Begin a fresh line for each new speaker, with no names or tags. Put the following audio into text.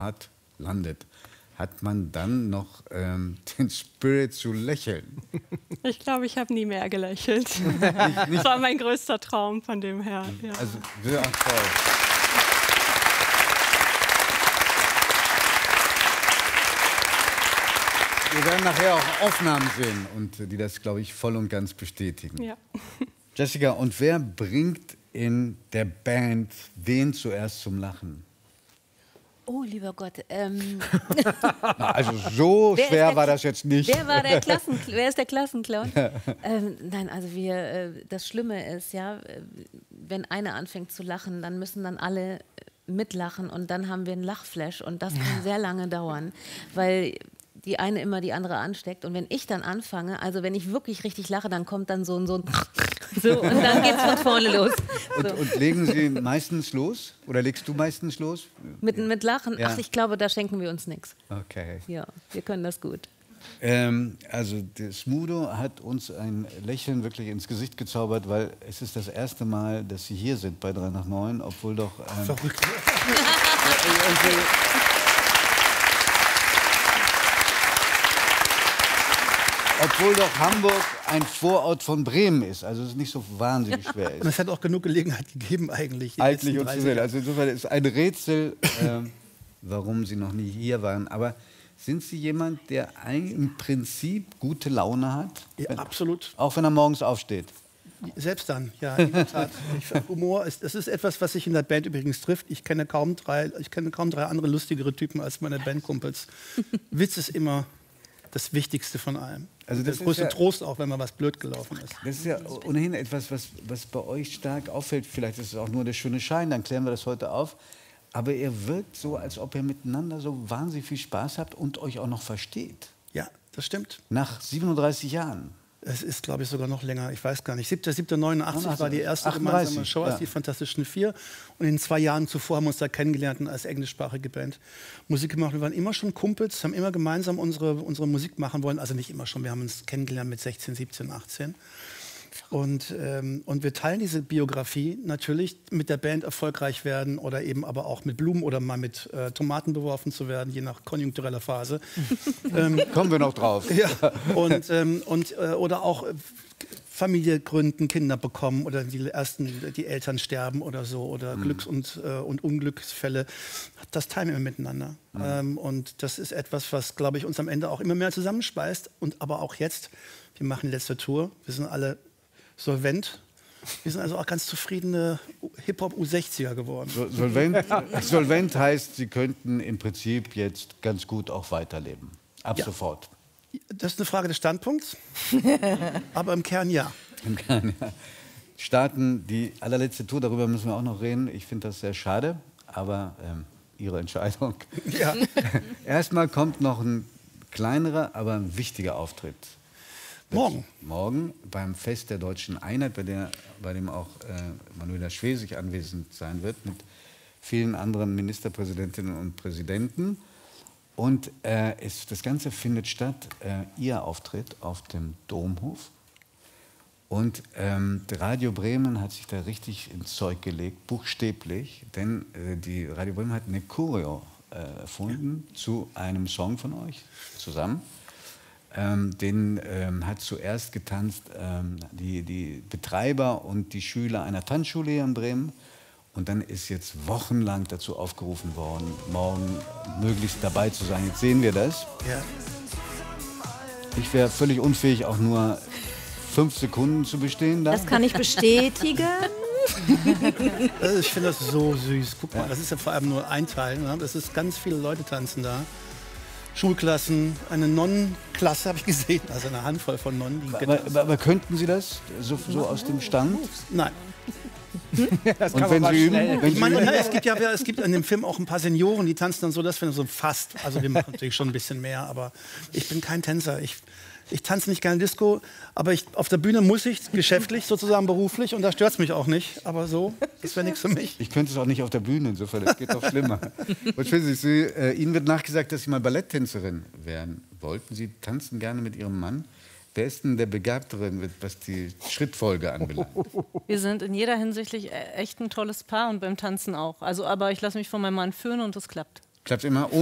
Art landet, hat man dann noch den Spirit zu lächeln?
Ich glaube, ich habe nie mehr gelächelt. Das war mein größter Traum von dem her. Ja.
Also, ja, toll. Wir werden nachher auch Aufnahmen sehen, und die das, glaube ich, voll und ganz bestätigen.
Ja.
Jessica, und wer bringt in der Band wen zuerst zum Lachen?
Oh, lieber Gott.
Na, also so schwer war das jetzt nicht.
Wer ist der Klassenclown? Nein, also das Schlimme ist, ja, wenn einer anfängt zu lachen, dann müssen dann alle mitlachen und dann haben wir einen Lachflash und das kann sehr lange dauern, weil die eine immer die andere ansteckt. Und wenn ich dann anfange, also wenn ich wirklich richtig lache, dann kommt dann so ein so und dann geht's von vorne los. So.
Und legen Sie meistens los? Oder legst du meistens los?
Mit Lachen?
Ja.
Ach, ich glaube, da schenken wir uns nichts.
Okay.
Ja, wir können das gut.
Also der Smudo hat uns ein Lächeln wirklich ins Gesicht gezaubert, weil es ist das erste Mal, dass Sie hier sind bei 3 nach 9, obwohl doch...
Verrückt.
Obwohl doch Hamburg ein Vorort von Bremen ist, also es ist nicht so wahnsinnig schwer ist.
Und es hat auch genug Gelegenheit gegeben eigentlich.
Eigentlich und zu sehen. Also insofern ist ein Rätsel, warum Sie noch nie hier waren. Aber sind Sie jemand, der im Prinzip gute Laune hat?
Ja, absolut.
Auch wenn er morgens aufsteht?
Selbst dann, ja, in der Tat. Humor ist etwas, was sich in der Band übrigens trifft. Ich kenne kaum drei andere lustigere Typen als meine Bandkumpels. Witz ist immer das Wichtigste von allem. Also der größte Trost auch, wenn mal was blöd gelaufen ist.
Das ist ja ohnehin etwas, was bei euch stark auffällt. Vielleicht ist es auch nur der schöne Schein, dann klären wir das heute auf. Aber ihr wirkt so, als ob ihr miteinander so wahnsinnig viel Spaß habt und euch auch noch versteht.
Ja, das stimmt.
Nach 37 Jahren.
Es ist, glaube ich, sogar noch länger. Ich weiß gar nicht. 7.7.89 war die erste
38,
gemeinsame Show als die Fantastischen Vier. Und in 2 Jahren zuvor haben wir uns da kennengelernt und als englischsprachige Band Musik gemacht. Wir waren immer schon Kumpels, haben immer gemeinsam unsere Musik machen wollen. Also nicht immer schon, wir haben uns kennengelernt mit 16, 17, 18. Und wir teilen diese Biografie natürlich mit der Band erfolgreich werden oder eben aber auch mit Blumen oder mal mit Tomaten beworfen zu werden, je nach konjunktureller Phase.
Kommen wir noch drauf.
Ja, oder auch Familie gründen, Kinder bekommen oder die Eltern sterben oder so oder Glücks- und Unglücksfälle. Das teilen wir miteinander. Und das ist etwas, was, glaube ich, uns am Ende auch immer mehr zusammenspeist. Und aber auch jetzt, wir machen die letzte Tour, wir sind alle solvent. Wir sind also auch ganz zufriedene Hip-Hop-U60er geworden.
Solvent heißt, Sie könnten im Prinzip jetzt ganz gut auch weiterleben. Ab sofort.
Das ist eine Frage des Standpunkts, aber im Kern ja.
Im Kern, ja. Starten die allerletzte Tour, darüber müssen wir auch noch reden. Ich finde das sehr schade, aber Ihre Entscheidung.
Ja.
Erstmal kommt noch ein kleinerer, aber ein wichtiger Auftritt. Morgen beim Fest der Deutschen Einheit, bei dem auch Manuela Schwesig anwesend sein wird, mit vielen anderen Ministerpräsidentinnen und Präsidenten. Und das Ganze findet statt, Ihr Auftritt auf dem Domhof. Und Radio Bremen hat sich da richtig ins Zeug gelegt, buchstäblich, denn die Radio Bremen hat eine Choreo erfunden zu einem Song von euch zusammen. Den hat zuerst getanzt die Betreiber und die Schüler einer Tanzschule hier in Bremen. Und dann ist jetzt wochenlang dazu aufgerufen worden, morgen möglichst dabei zu sein. Jetzt sehen wir das.
Ja.
Ich wäre völlig unfähig, auch nur 5 Sekunden zu bestehen.
Das kann ich bestätigen.
Also ich finde das so süß. Guck mal, das ist ja vor allem nur ein Teil. Ne? Das ist ganz viele Leute tanzen da. Schulklassen, eine Nonnenklasse habe ich gesehen, also eine Handvoll von Nonnen.
Aber könnten Sie das so aus dem Stand?
Nein.
Das und wenn Sie üben?
Es gibt in dem Film auch ein paar Senioren, die tanzen dann so, dass wir so fast, also wir machen natürlich schon ein bisschen mehr, aber ich bin kein Tänzer. Ich tanze nicht gerne Disco, aber auf der Bühne muss ich geschäftlich, sozusagen beruflich, und da stört es mich auch nicht. Aber so, das wäre nichts für mich.
Ich könnte es auch nicht auf der Bühne, insofern, das geht doch schlimmer. Und Ihnen wird nachgesagt, dass Sie mal Balletttänzerin werden wollten. Sie tanzen gerne mit Ihrem Mann. Wer ist denn der Begabtere, was die Schrittfolge anbelangt?
Wir sind in jeder Hinsicht echt ein tolles Paar und beim Tanzen auch. Also, aber ich lasse mich von meinem Mann führen und es klappt.
Klappt immer.